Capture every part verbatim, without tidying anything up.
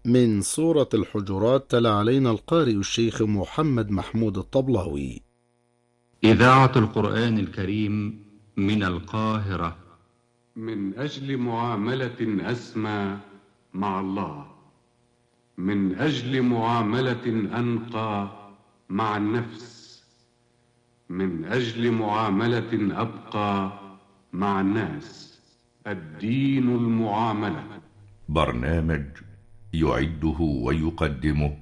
من سورة الحجرات تلا علينا القارئ الشيخ محمد محمود الطبلاوي. إذاعة القرآن الكريم من القاهرة. من أجل معاملة أسمى مع الله، من أجل معاملة أنقى مع النفس، من أجل معاملة أبقى مع الناس. الدين المعاملة. برنامج يعده ويقدمه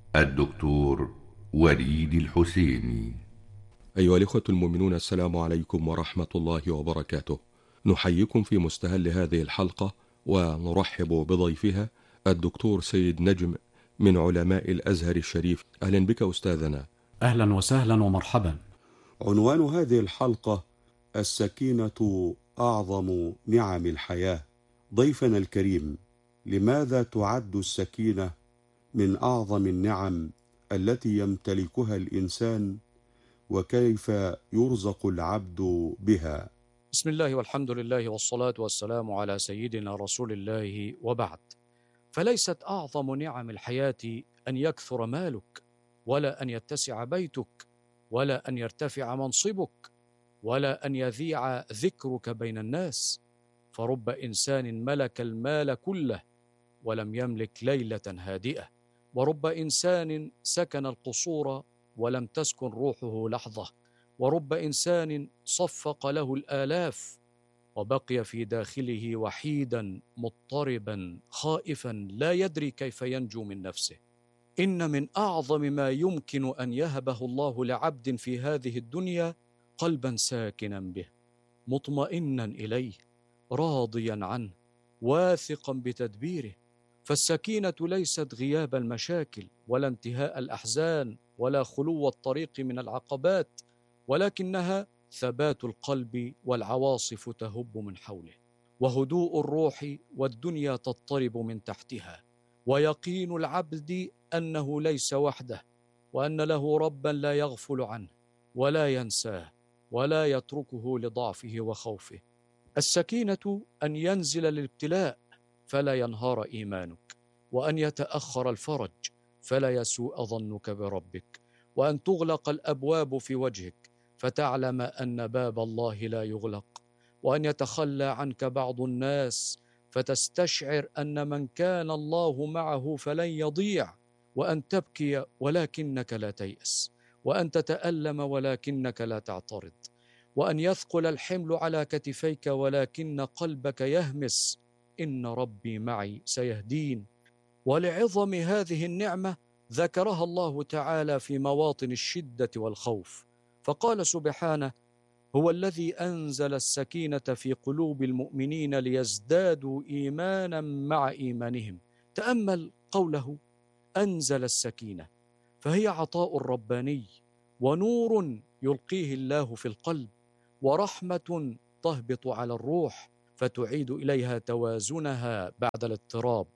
الدكتور وليد الحسيني. أيها الإخوة المؤمنون، السلام عليكم ورحمة الله وبركاته. نحييكم في مستهل هذه الحلقة ونرحب بضيفها الدكتور سيد نجم من علماء الأزهر الشريف. أهلا بك أستاذنا. أهلا وسهلا ومرحبا. عنوان هذه الحلقة: السكينة أعظم نعم الحياة. ضيفنا الكريم، لماذا تعد السكينة من أعظم النعم التي يمتلكها الإنسان، وكيف يرزق العبد بها؟ بسم الله والحمد لله والصلاة والسلام على سيدنا رسول الله، وبعد. فليست أعظم نعم الحياة أن يكثر مالك، ولا أن يتسع بيتك، ولا أن يرتفع منصبك، ولا أن يذيع ذكرك بين الناس. فرب إنسان ملك المال كله ولم يملك ليلة هادئة، ورب إنسان سكن القصور ولم تسكن روحه لحظة، ورب إنسان صفق له الآلاف وبقي في داخله وحيدا مضطربا خائفا لا يدري كيف ينجو من نفسه. إن من أعظم ما يمكن أن يهبه الله لعبد في هذه الدنيا قلبا ساكنا به، مطمئنا إليه، راضيا عنه، واثقا بتدبيره. فالسكينة ليست غياب المشاكل، ولا انتهاء الأحزان، ولا خلو الطريق من العقبات، ولكنها ثبات القلب والعواصف تهب من حوله، وهدوء الروح والدنيا تضطرب من تحتها، ويقين العبد أنه ليس وحده، وأن له ربا لا يغفل عنه ولا ينساه ولا يتركه لضعفه وخوفه. السكينة أن ينزل الابتلاء فلا ينهار إيمانك، وأن يتأخر الفرج فلا يسوء ظنك بربك، وأن تغلق الأبواب في وجهك فتعلم أن باب الله لا يغلق، وأن يتخلى عنك بعض الناس فتستشعر أن من كان الله معه فلن يضيع، وأن تبكي ولكنك لا تيأس، وأن تتألم ولكنك لا تعترض، وأن يثقل الحمل على كتفيك ولكن قلبك يهمس: إن ربي معي سيهدين. ولعظم هذه النعمة ذكرها الله تعالى في مواطن الشدة والخوف، فقال سبحانه: هو الذي أنزل السكينة في قلوب المؤمنين ليزدادوا إيمانا مع إيمانهم. تأمل قوله أنزل السكينة، فهي عطاء رباني ونور يلقيه الله في القلب، ورحمة تهبط على الروح فتعيد إليها توازنها بعد الاضطراب،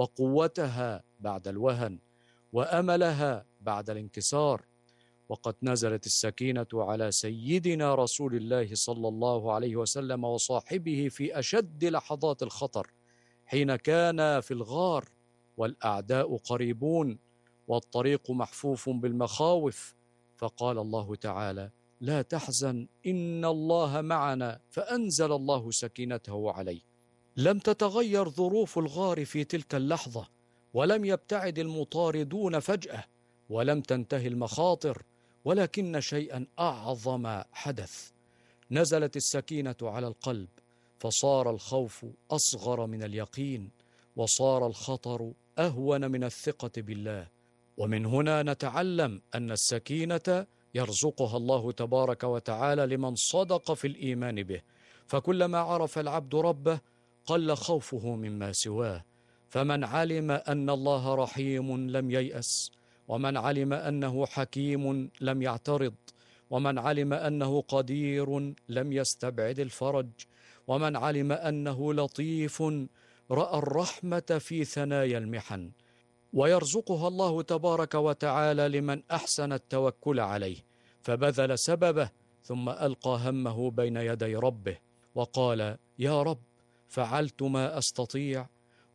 وقوتها بعد الوهن، وأملها بعد الانكسار. وقد نزلت السكينة على سيدنا رسول الله صلى الله عليه وسلم وصاحبه في أشد لحظات الخطر، حين كان في الغار والأعداء قريبون والطريق محفوف بالمخاوف، فقال الله تعالى: لا تحزن إن الله معنا، فأنزل الله سكينته عليه. لم تتغير ظروف الغار في تلك اللحظة، ولم يبتعد المطاردون فجأة، ولم تنتهي المخاطر، ولكن شيئا أعظم حدث. نزلت السكينة على القلب، فصار الخوف أصغر من اليقين، وصار الخطر أهون من الثقة بالله. ومن هنا نتعلم أن السكينة يرزقها الله تبارك وتعالى لمن صدق في الإيمان به، فكلما عرف العبد ربه قل خوفه مما سواه. فمن علم أن الله رحيم لم ييأس، ومن علم أنه حكيم لم يعترض، ومن علم أنه قدير لم يستبعد الفرج، ومن علم أنه لطيف رأى الرحمة في ثنايا المحن. ويرزقها الله تبارك وتعالى لمن أحسن التوكل عليه، فبذل سببه ثم ألقى همه بين يدي ربه وقال: يا رب، فعلت ما أستطيع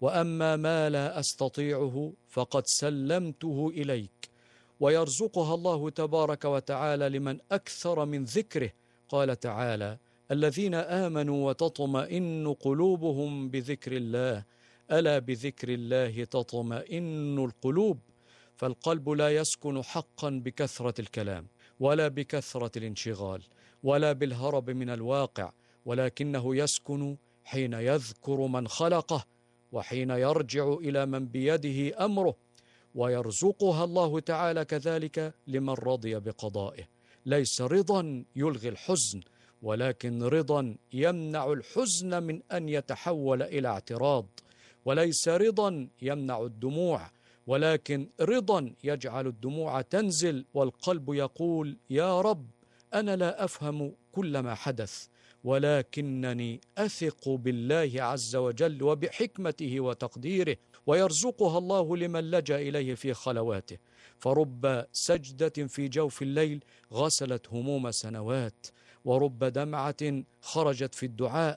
وأما ما لا أستطيعه فقد سلمته إليك. ويرزقها الله تبارك وتعالى لمن أكثر من ذكره. قال تعالى: الذين آمنوا وتطمئن قلوبهم بذكر الله، ألا بذكر الله تطمئن القلوب. فالقلب لا يسكن حقا بكثرة الكلام، ولا بكثرة الانشغال، ولا بالهرب من الواقع، ولكنه يسكن حين يذكر من خلقه، وحين يرجع إلى من بيده أمره. ويرزقها الله تعالى كذلك لمن رضي بقضائه. ليس رضا يلغي الحزن، ولكن رضا يمنع الحزن من أن يتحول إلى اعتراض. وليس رضا يمنع الدموع، ولكن رضا يجعل الدموع تنزل والقلب يقول: يا رب، أنا لا أفهم كل ما حدث، ولكنني أثق بالله عز وجل وبحكمته وتقديره. ويرزقها الله لمن لجأ إليه في خلواته. فرب سجدة في جوف الليل غسلت هموم سنوات، ورب دمعة خرجت في الدعاء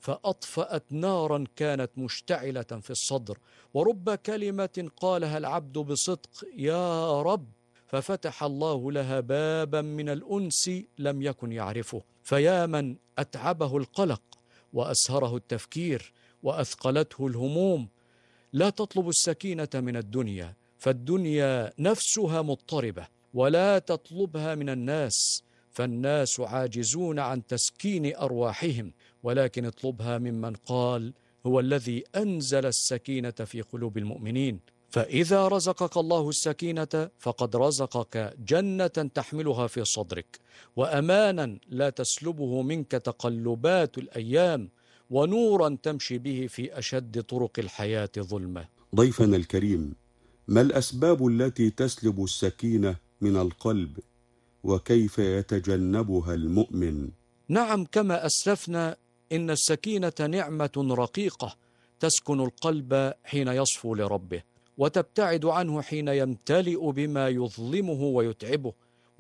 فأطفأت نارا كانت مشتعلة في الصدر، ورب كلمة قالها العبد بصدق: يا رب، ففتح الله لها بابا من الأنس لم يكن يعرفه. فيا من أتعبه القلق وأسهره التفكير وأثقلته الهموم، لا تطلب السكينة من الدنيا، فالدنيا نفسها مضطربة، ولا تطلبها من الناس، فالناس عاجزون عن تسكين أرواحهم، ولكن اطلبها ممن قال: هو الذي أنزل السكينة في قلوب المؤمنين. فإذا رزقك الله السكينة فقد رزقك جنة تحملها في صدرك، وأمانا لا تسلبه منك تقلبات الأيام، ونورا تمشي به في أشد طرق الحياة ظلمة. ضيفنا الكريم، ما الأسباب التي تسلب السكينة من القلب، وكيف يتجنبها المؤمن؟ نعم، كما أسلفنا إن السكينة نعمة رقيقة تسكن القلب حين يصفو لربه، وتبتعد عنه حين يمتلئ بما يظلمه ويتعبه.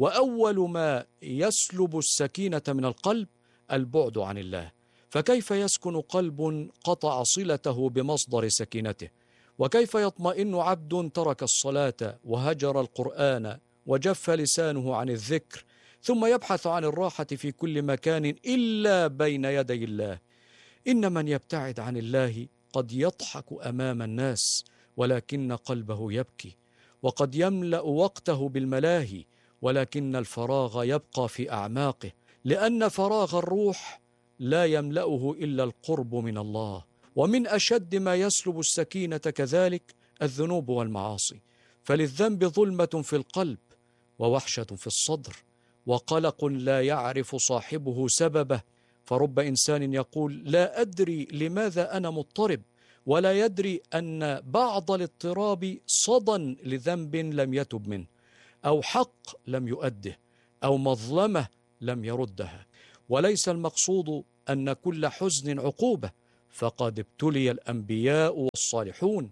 وأول ما يسلب السكينة من القلب البعد عن الله. فكيف يسكن قلب قطع صلته بمصدر سكينته؟ وكيف يطمئن عبد ترك الصلاة وهجر القرآن وجف لسانه عن الذكر، ثم يبحث عن الراحة في كل مكان إلا بين يدي الله؟ إن من يبتعد عن الله قد يضحك أمام الناس، ولكن قلبه يبكي، وقد يملأ وقته بالملاهي، ولكن الفراغ يبقى في أعماقه، لأن فراغ الروح لا يملأه إلا القرب من الله. ومن أشد ما يسلب السكينة كذلك الذنوب والمعاصي، فللذنب ظلمة في القلب، ووحشة في الصدر، وقلق لا يعرف صاحبه سببه. فرب إنسان يقول: لا أدري لماذا أنا مضطرب، ولا يدري أن بعض الاضطراب صدى لذنب لم يتب منه، أو حق لم يؤده، أو مظلمة لم يردها. وليس المقصود أن كل حزن عقوبة، فقد ابتلي الأنبياء والصالحون،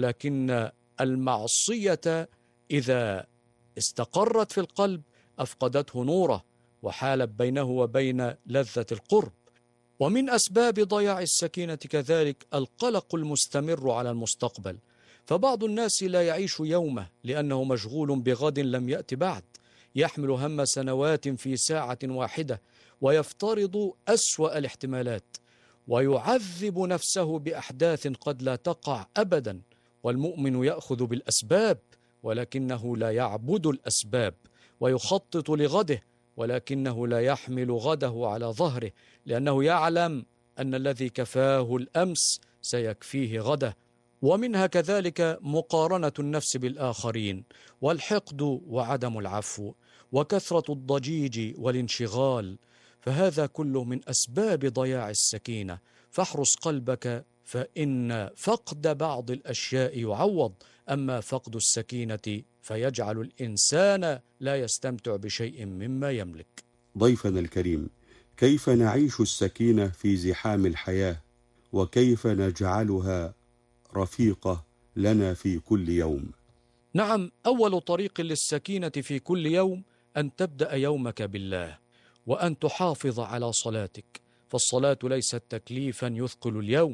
ولكن المعصية إذا استقرت في القلب أفقدته نوره، وحالت بينه وبين لذة القرب. ومن أسباب ضياع السكينة كذلك القلق المستمر على المستقبل. فبعض الناس لا يعيش يومه لأنه مشغول بغد لم يأت بعد، يحمل هم سنوات في ساعة واحدة، ويفترض أسوأ الاحتمالات، ويعذب نفسه بأحداث قد لا تقع أبدا. والمؤمن يأخذ بالأسباب، ولكنه لا يعبد الأسباب، ويخطط لغده، ولكنه لا يحمل غده على ظهره، لأنه يعلم أن الذي كفاه الأمس سيكفيه غده. ومنها كذلك مقارنة النفس بالآخرين، والحقد وعدم العفو، وكثرة الضجيج والانشغال، فهذا كله من أسباب ضياع السكينة. فاحرص قلبك، فإن فقد بعض الأشياء يعوض، أما فقد السكينة فيجعل الإنسان لا يستمتع بشيء مما يملك. ضيفنا الكريم، كيف نعيش السكينة في زحام الحياة، وكيف نجعلها رفيقة لنا في كل يوم؟ نعم، أول طريق للسكينة في كل يوم أن تبدأ يومك بالله، وأن تحافظ على صلاتك، فالصلاة ليست تكليفا يثقل اليوم،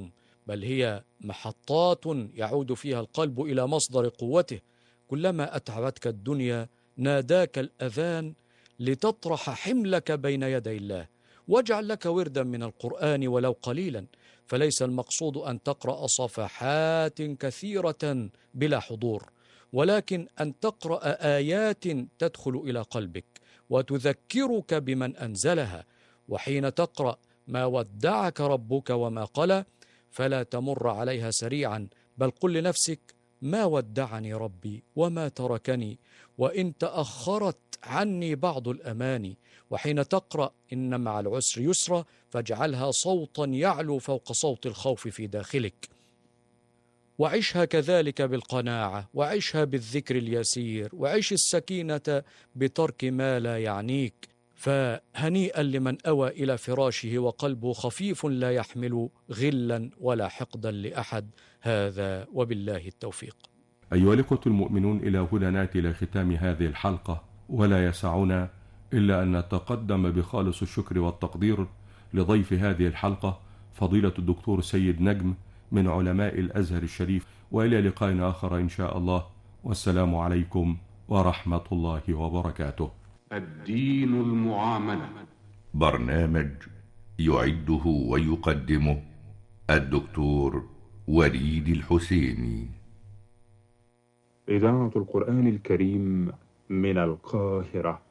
بل هي محطات يعود فيها القلب إلى مصدر قوته. كلما أتعبتك الدنيا ناداك الأذان لتطرح حملك بين يدي الله، واجعل لك وردا من القرآن ولو قليلا، فليس المقصود أن تقرأ صفحات كثيرة بلا حضور، ولكن أن تقرأ آيات تدخل إلى قلبك وتذكرك بمن أنزلها. وحين تقرأ ما ودعك ربك وما قلى فلا تمر عليها سريعا، بل قل لنفسك: ما ودعني ربي وما تركني، وإن تأخرت عني بعض الأماني. وحين تقرأ إن مع العسر يسرا فاجعلها صوتا يعلو فوق صوت الخوف في داخلك، وعشها كذلك بالقناعة، وعشها بالذكر اليسير، وعش السكينة بترك ما لا يعنيك. فهنيئا لمن أوى إلى فراشه وقلبه خفيف لا يحمل غلا ولا حقدا لأحد. هذا وبالله التوفيق. أيها الإخوة المؤمنون، إلى هنا نأتي إلى ختام هذه الحلقة، ولا يسعنا إلا أن نتقدم بخالص الشكر والتقدير لضيف هذه الحلقة فضيلة الدكتور سيد نجم من علماء الأزهر الشريف، وإلى لقاء آخر إن شاء الله، والسلام عليكم ورحمة الله وبركاته. الدين المعاملة، برنامج يعده ويقدمه الدكتور وليد الحسيني. إذاعة القرآن الكريم من القاهرة.